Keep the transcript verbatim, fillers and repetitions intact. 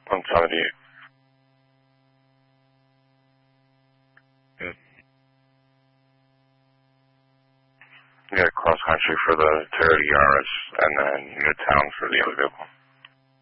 one seventy-eight. Good. Yeah, cross country for the Toyota Yaris, and then Midtown for the other vehicle.